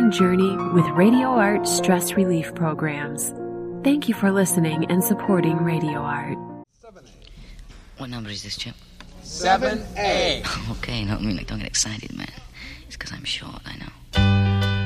healing journey with Radio Art stress relief programs. Thank you for listening and supporting Radio Art. What number is this, Chip? 7A. Okay, don't get excited, man. It's because I'm short, I know.